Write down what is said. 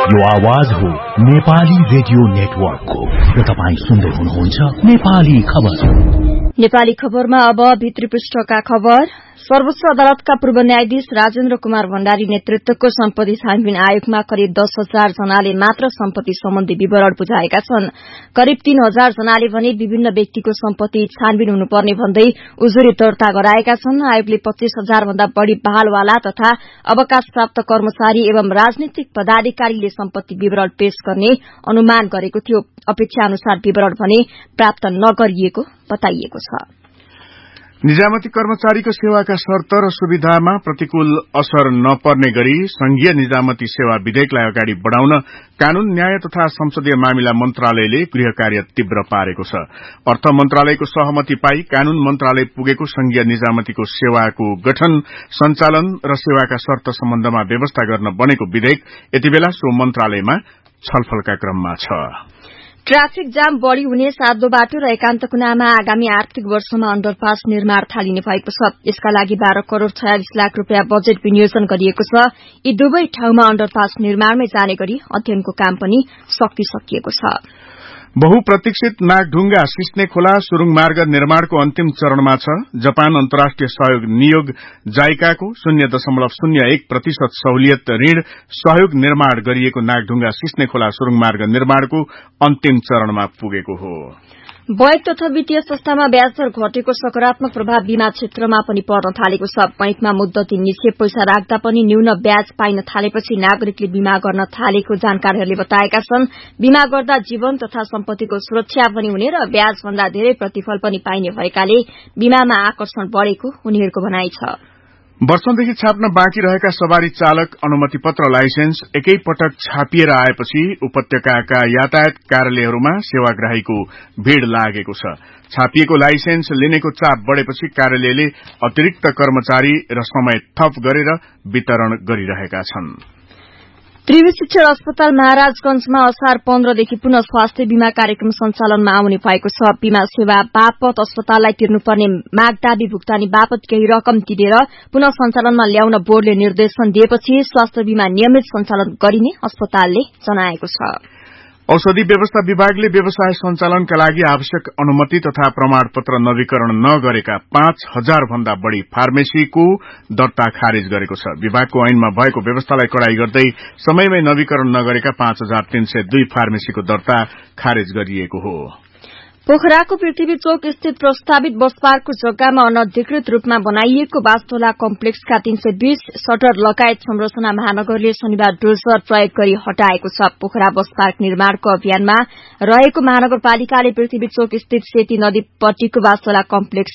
यो आवाज हो नेपाली रेडियो नेटवर्कको र तपाईं सुन्दै हुनुहुन्छ नेपाली खबर। नेपाली खबरमा अब भित्री पृष्ठका खबर। सर्वोच्च अदालतका पूर्व न्यायाधीश राजेन्द्र कुमार भण्डारी नेतृत्वको सम्पत्ति छानबिन आयोगमा करिब 10,000 जनाले मात्र सम्पत्ति सम्बन्धी विवरण बुझाएका छन्। करिब 3,000 जनाले भने विभिन्न व्यक्तिको सम्पत्ति छानबिन हुनुपर्ने भन्दै उजुरी दर्ता गराएका छन्। आयोगले 25,000 भन्दा बढ़ी बहालवाला तथा अवकाश प्राप्त कर्मचारी एवं राजनीतिक पदाधिकारीले सम्पत्ति विवरण पेश गर्ने अनुमान गरेको थियो। अपेक्षा अनुसार विवरण भने प्राप्त नगरिएको बताइएको छ। निजामती कर्मचारीको सेवाका शर्त र सुविधामा प्रतिकूल असर नपर्ने गरी संघीय निजामती सेवा विधेयकलाई अगाडि बढ़ाउन कानून न्याय तथा संसदीय मामिला मन्त्रालयले गृह कार्य तीव्र पारेको छ। अर्थ मन्त्रालयको सहमति पाई कानून मन्त्रालय पुगेको संघीय निजामतीको सेवाको गठन, सञ्चालन र सेवाका शर्त सम्बन्धमा व्यवस्था गर्न बनेको विधेयक यतिबेला सो मन्त्रालयमा छलफलका क्रममा छ। ट्राफिक जाम बढ़ी हुने साध्लो बाटो र एकान्त कुनामा आगामी आर्थिक वर्षमा अण्डरपास निर्माण थालिने भएको छ। यसका लागि 12 करोड़ 46 लाख रूपियाँ बजेट विनियोजन गरिएको छ। यी दुवै ठाउँमा अण्डरपास निर्माणमै जाने गरी अध्ययनको काम पनि सकिएको छ। बहुप्रतीक्षित नागढुंगा सिस्ने खोला सुरुङ मार्ग निर्माणको अन्तिम चरणमा छ। जापान अन्तर्राष्ट्रिय सहयोग नियोग जाइकाको 0.01% सहुलियत ऋण सहयोग निर्माण गरिएको नागढुंगा सिस्ने खोला सुरुङ मार्ग निर्माणको अन्तिम चरणमा पुगेको हो। बैंक तथा वित्तीय संस्थामा ब्याज दर घटेको सकारात्मक प्रभाव बीमा क्षेत्रमा पनि पर्न थालेको छ। बैंकमा मुद्दती निक्षेप पैसा राख्दा पनि न्यून ब्याज पाइन थालेपछि नागरिकले बीमा गर्न थालेको जानकारीहरूले बताएका छन्। बीमा गर्दा जीवन तथा सम्पत्तिको सुरक्षा पनि हुने र ब्याज भन्दा धेरै प्रतिफल पनि पाइने भएकाले बीमामा आकर्षण बढ़ेको उनीहरूको भनाइ छ। वर्षौंदेखि छाप्न बाँकी रहेका सवारी चालक अनुमति पत्र लाइसेन्स एकै पटक छापिएर आएपछि उपत्यकाका यातायात कार्यालयहरूमा सेवाग्राहीको भीड़ लागेको छ। छापिएको लाइसेन्स लिनेको चाप बढ़ेपछि कार्यालयले अतिरिक्त कर्मचारी र समय थप गरेर वितरण गरिरहेका छन्। त्रिवी शिक्षण अस्पताल महाराजगंजमा असार 15 देखि पुनः स्वास्थ्य बीमा कार्यक्रम सञ्चालनमा आउने भएको छ। बीमा सेवा बापत अस्पताललाई तिर्नुपर्ने मागदाबी भुक्तानी बापत केही रकम तिरेर पुनः सञ्चालनमा ल्याउन बोर्डले निर्देशन दिएपछि स्वास्थ्य बीमा नियमित सञ्चालन गरिने अस्पतालले जनाएको छ। औषधि व्यवस्था विभागले व्यवसाय सञ्चालनका लागि आवश्यक अनुमति तथा प्रमाणपत्र नवीकरण नगरेका 5,000 भन्दा बढ़ी फार्मेसीको दर्ता खारेज गरेको छ। विभागको ऐनमा भएको व्यवस्थालाई कड़ाई गर्दै समयमै नवीकरण नगरेका 5,302 फार्मेसीको दर्ता खारेज गरिएको हो। पोखराको पृथ्वी चोक स्थित प्रस्तावित बस पार्कको जग्गामा अनधिकृत रूपमा बनाइएको वास्तोला कम्प्लेक्सका 320 शटर लगायत संरचना महानगरले शनिबार डोजर प्रयोग गरी हटाएको छ। पोखरा बस पार्क निर्माणको अभियानमा रहेको महानगरपालिकाले पृथ्वी चोक स्थित सेती नदीपट्टिको वास्तोला कम्प्लेक्स